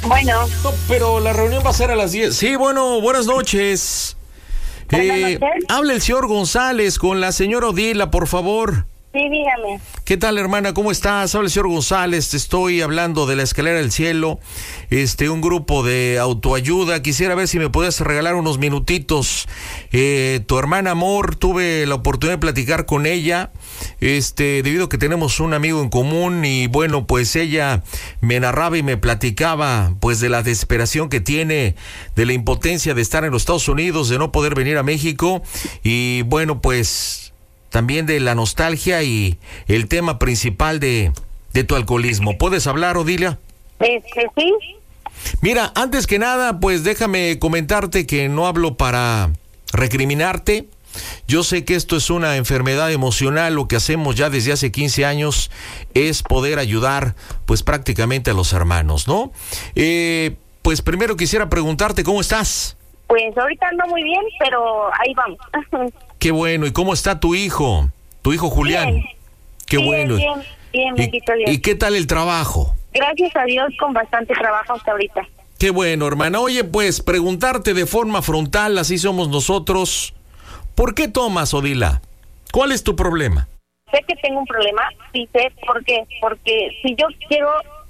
Bueno. No, pero la reunión va a ser a las 10. Sí, bueno, buenas noches. Buenas noches. Habla el señor González con la señora Odila, por favor. Sí, dígame. ¿Qué tal, hermana? ¿Cómo estás? Habla el señor González, te estoy hablando de la Escalera del Cielo, un grupo de autoayuda. Quisiera ver si me puedes regalar unos minutitos. Tu hermana Amor, tuve la oportunidad de platicar con ella, debido a que tenemos un amigo en común y bueno, pues ella me narraba y me platicaba pues de la desesperación que tiene, de la impotencia de estar en los Estados Unidos, de no poder venir a México y bueno, pues también de la nostalgia y el tema principal de tu alcoholismo. ¿Puedes hablar, Odilia? Sí. Mira, antes que nada, pues déjame comentarte que no hablo para recriminarte. Yo sé que esto es una enfermedad emocional. Lo que hacemos ya desde hace 15 años es poder ayudar, pues prácticamente a los hermanos, ¿no? Pues primero quisiera preguntarte, ¿cómo estás? Pues ahorita ando muy bien, pero ahí vamos. Qué bueno. ¿Y cómo está tu hijo? Tu hijo Julián. Bien. Qué Bien, bueno. Bien, bendito Dios. ¿Y qué tal el trabajo? Gracias a Dios, con bastante trabajo hasta ahorita. Qué bueno, hermana. Oye, pues preguntarte de forma frontal, así somos nosotros. ¿Por qué tomas, Odila? ¿Cuál es tu problema? Sé que tengo un problema, sí sé por qué. Porque si yo quiero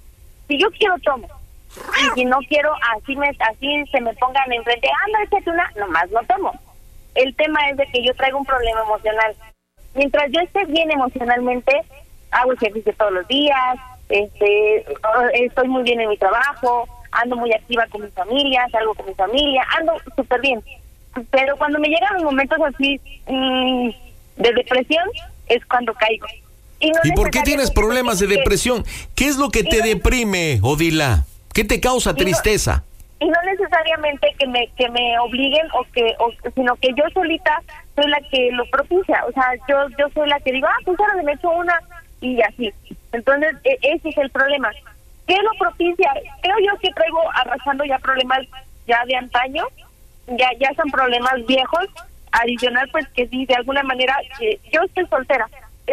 tomo. Y si no quiero, así se me pongan enfrente, anda, échate una, nomás no tomo. El tema es de que yo traigo un problema emocional. Mientras yo esté bien emocionalmente, hago ejercicio todos los días, estoy muy bien en mi trabajo, ando muy activa con mi familia, salgo con mi familia, ando súper bien. Pero cuando me llegan los momentos así de depresión, es cuando caigo. ¿Y por qué tienes problemas de depresión? ¿Qué es lo que te deprime, Odila? ¿Qué te causa tristeza? Y no necesariamente que me obliguen sino que yo solita soy la que lo propicia. O sea, yo soy la que digo, pues ahora me echo una y así. Entonces, ese es el problema. ¿Qué lo propicia? Creo yo que traigo arrastrando ya problemas ya de antaño, ya son problemas viejos, adicional pues que sí, de alguna manera, yo estoy soltera,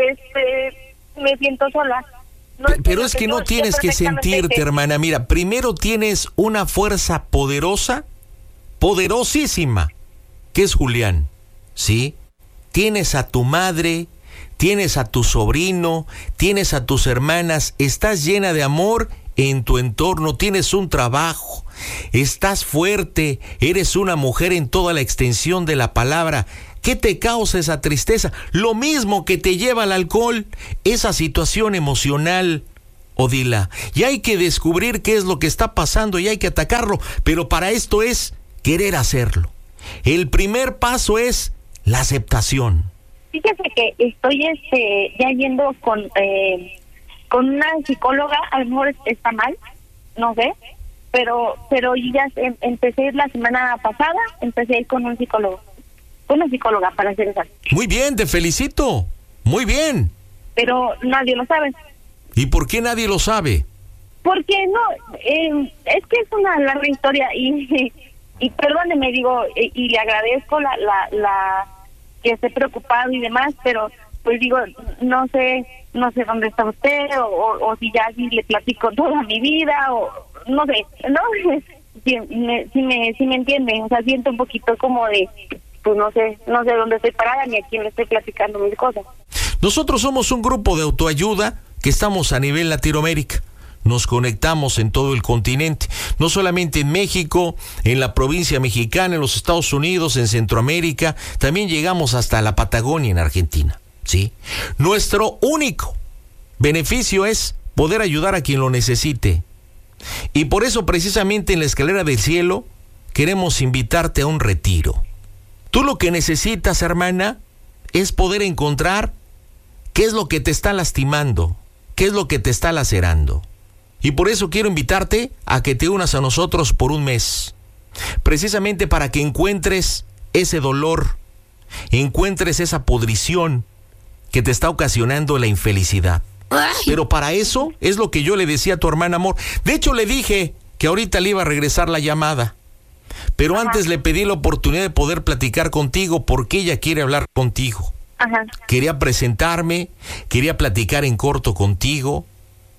me siento sola. No, pero es que no tienes que sentirte, hermana. Mira, primero tienes una fuerza poderosa, poderosísima, que es Julián, ¿sí? Tienes a tu madre, tienes a tu sobrino, tienes a tus hermanas, estás llena de amor en tu entorno, tienes un trabajo, estás fuerte, eres una mujer en toda la extensión de la palabra. ¿Qué te causa esa tristeza? Lo mismo que te lleva al alcohol, esa situación emocional, Odila. Y hay que descubrir qué es lo que está pasando y hay que atacarlo, pero para esto es querer hacerlo. El primer paso es la aceptación. Fíjese que estoy ya yendo con una psicóloga, a lo mejor está mal, no sé, pero ya empecé a ir la semana pasada, empecé a ir con un psicólogo. Una psicóloga, para ser exacto. Muy bien, te felicito. Muy bien. Pero nadie lo sabe. ¿Y por qué nadie lo sabe? Porque no, es que es una larga historia y perdóneme, digo, y le agradezco la que esté preocupado y demás, pero pues digo, no sé dónde está usted o si ya sí le platico toda mi vida o no sé, ¿no? Si me entiende, o sea, siento un poquito como de pues no sé dónde estoy parada ni a quién le estoy platicando mis cosas. Nosotros somos un grupo de autoayuda que estamos a nivel Latinoamérica. Nos conectamos en todo el continente, no solamente en México, en la provincia mexicana, en los Estados Unidos, en Centroamérica, también llegamos hasta la Patagonia en Argentina, ¿sí? Nuestro único beneficio es poder ayudar a quien lo necesite. Y por eso precisamente en la Escalera del Cielo queremos invitarte a un retiro. Tú lo que necesitas, hermana, es poder encontrar qué es lo que te está lastimando, qué es lo que te está lacerando. Y por eso quiero invitarte a que te unas a nosotros por un mes, precisamente para que encuentres ese dolor, encuentres esa podrición que te está ocasionando la infelicidad. Pero para eso es lo que yo le decía a tu hermana Amor. De hecho, le dije que ahorita le iba a regresar la llamada. Pero antes le pedí la oportunidad de poder platicar contigo porque ella quiere hablar contigo. Ajá. Quería presentarme, quería platicar en corto contigo.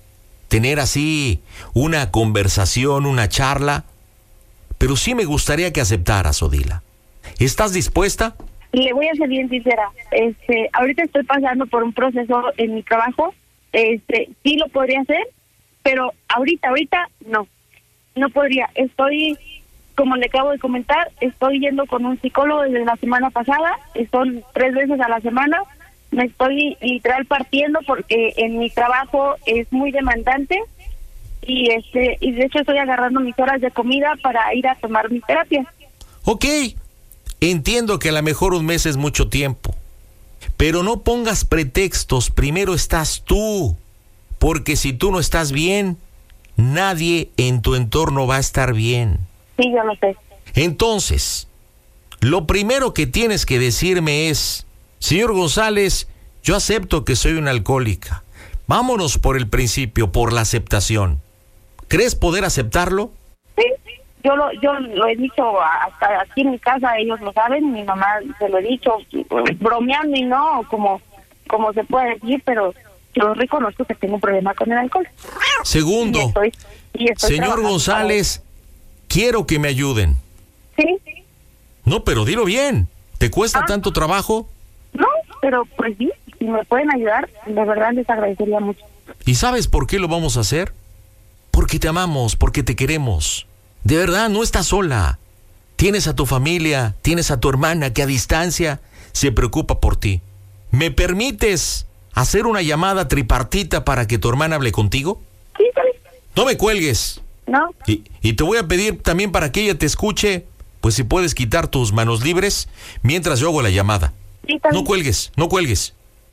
tener así una conversación, una charla, pero sí me gustaría que aceptaras, Odila. ¿Estás dispuesta? Le voy a ser bien sincera. Ahorita estoy pasando por un proceso en mi trabajo. Sí lo podría hacer, pero ahorita no podría. Estoy, como le acabo de comentar, estoy yendo con un psicólogo desde la semana pasada. Son 3 veces a la semana. Me estoy literal partiendo porque en mi trabajo es muy demandante y de hecho estoy agarrando mis horas de comida para ir a tomar mi terapia. Ok, entiendo que a lo mejor un mes es mucho tiempo, pero no pongas pretextos. Primero estás tú, porque si tú no estás bien, nadie en tu entorno va a estar bien. Sí, yo lo sé. Entonces, lo primero que tienes que decirme es: señor González, yo acepto que soy una alcohólica. Vámonos por el principio, por la aceptación. ¿Crees poder aceptarlo? Sí, yo lo he dicho hasta aquí en mi casa, ellos lo saben, mi mamá se lo he dicho, bromeando y no, como se puede decir, pero yo reconozco que tengo un problema con el alcohol. Segundo, y estoy señor González, quiero que me ayuden. Sí. No, pero dilo bien. ¿Te cuesta tanto trabajo? No, pero pues sí, si me pueden ayudar, de verdad les agradecería mucho. ¿Y sabes por qué lo vamos a hacer? Porque te amamos, porque te queremos. De verdad, no estás sola. Tienes a tu familia, tienes a tu hermana que a distancia se preocupa por ti. ¿Me permites hacer una llamada tripartita para que tu hermana hable contigo? Sí, está bien. No me cuelgues. No. Y te voy a pedir también para que ella te escuche, pues si puedes quitar tus manos libres mientras yo hago la llamada. Sí, está bien. No cuelgues, no cuelgues.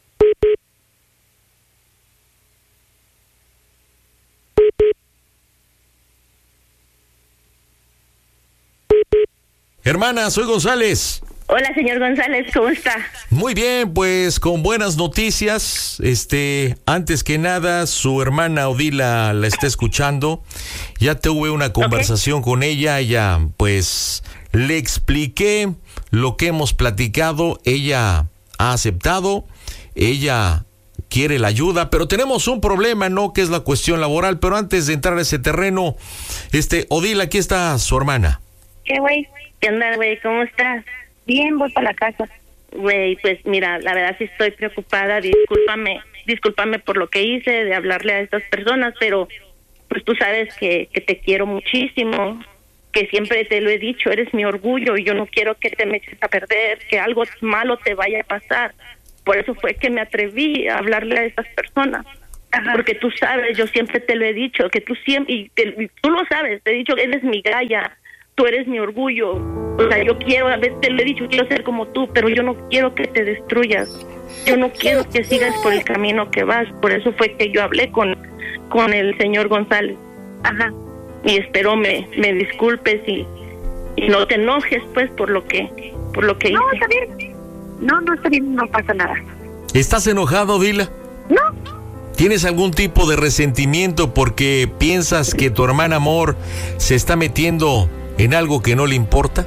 Hermana, soy González. Hola, señor González, ¿cómo está? Muy bien, pues con buenas noticias. Antes que nada, su hermana Odila la está escuchando. Ya tuve una conversación con ella. Ella, pues, le expliqué lo que hemos platicado. Ella ha aceptado. Ella quiere la ayuda, pero tenemos un problema, ¿no? Que es la cuestión laboral. Pero antes de entrar a ese terreno, Odila, aquí está su hermana. ¿Qué, güey? ¿Qué onda, güey? ¿Cómo estás? Bien, voy para la casa. Güey, pues mira, la verdad sí estoy preocupada. Discúlpame por lo que hice de hablarle a estas personas, pero pues tú sabes que te quiero muchísimo, que siempre te lo he dicho, eres mi orgullo y yo no quiero que te me eches a perder, que algo malo te vaya a pasar. Por eso fue que me atreví a hablarle a estas personas. Ajá. Porque tú sabes, yo siempre te lo he dicho, que tú siempre, y tú lo sabes, te he dicho que eres mi galla. Tú eres mi orgullo. O sea, yo quiero, a veces te lo he dicho, quiero ser como tú, pero yo no quiero que te destruyas. Yo no quiero que sigas por el camino que vas. Por eso fue que yo hablé con el señor González. Ajá. Y espero me disculpes y no te enojes, pues, por lo que hice. No, está bien. No, está bien, no pasa nada. ¿Estás enojado, Odila? No. ¿Tienes algún tipo de resentimiento porque piensas que tu hermana amor se está metiendo en algo que no le importa?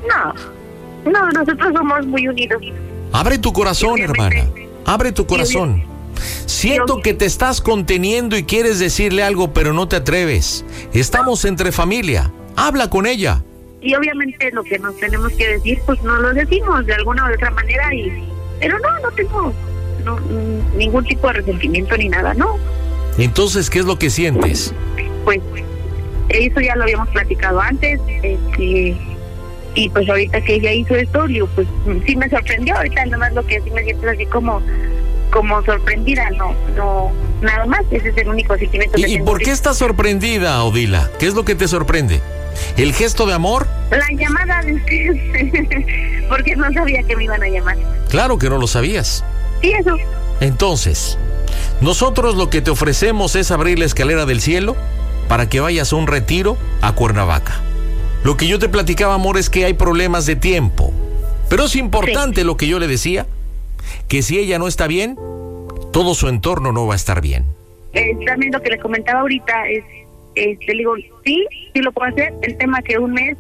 No, nosotros somos muy unidos. Abre tu corazón, hermana. Abre tu corazón. Siento que te estás conteniendo y quieres decirle algo, pero no te atreves. Estamos entre familia. Habla con ella. Y obviamente lo que nos tenemos que decir, pues no lo decimos de alguna u otra manera. Pero no tengo ningún tipo de resentimiento ni nada, ¿no? Entonces, ¿qué es lo que sientes? Pues eso ya lo habíamos platicado antes, y pues ahorita que ella hizo esto, digo, pues sí me sorprendió. Ahorita nada más lo que sí me siento así como sorprendida, no, nada más. Ese es el único sentimiento que tengo. ¿Y por qué estás sorprendida, Odila? ¿Qué es lo que te sorprende? ¿El gesto de amor? La llamada de ustedes, porque no sabía que me iban a llamar. Claro que no lo sabías. Sí, eso. Entonces, nosotros lo que te ofrecemos es abrir la escalera del cielo para que vayas a un retiro a Cuernavaca. Lo que yo te platicaba, amor, es que hay problemas de tiempo. Pero es importante lo que yo le decía, que si ella no está bien, todo su entorno no va a estar bien. También lo que le comentaba ahorita es, le digo, sí lo puedo hacer. El tema que un mes,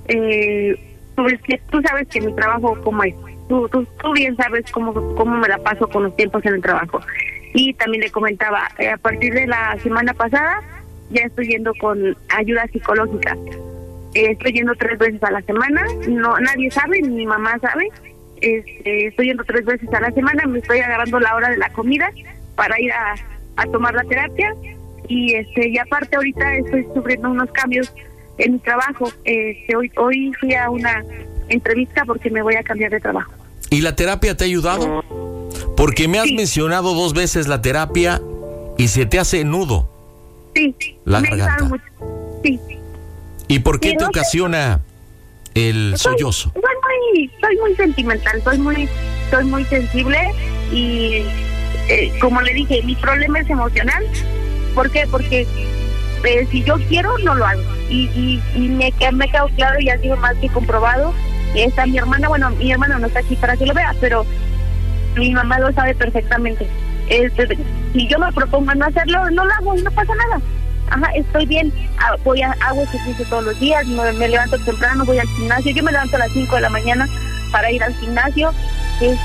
tú sabes que mi trabajo cómo es. Tú bien sabes cómo me la paso con los tiempos en el trabajo. Y también le comentaba, a partir de la semana pasada ya estoy yendo con ayuda psicológica. Estoy yendo 3 veces a la semana, no, nadie sabe, ni mi mamá sabe. Estoy yendo 3 veces a la semana, me estoy agarrando la hora de la comida para ir a tomar la terapia. Y aparte ahorita estoy sufriendo unos cambios en mi trabajo. Hoy fui a una entrevista porque me voy a cambiar de trabajo. ¿Y la terapia te ha ayudado? Porque me has mencionado 2 veces la terapia y se te hace nudo. Sí, la me garganta. mucho. Sí. ¿Y por qué te ocasiona el sollozo? Soy muy sentimental, soy muy sensible y como le dije, mi problema es emocional. ¿Por qué? Porque si yo quiero, no lo hago. Y me quedó claro y ha sido más que comprobado. Está mi hermana, bueno, mi hermana no está aquí para que lo vea, pero mi mamá lo sabe perfectamente. Si yo me propongo no hacerlo, no lo hago y no pasa nada. Ajá, estoy bien, hago ejercicio todos los días, me levanto temprano, voy al gimnasio. Yo me levanto a las 5 de la mañana para ir al gimnasio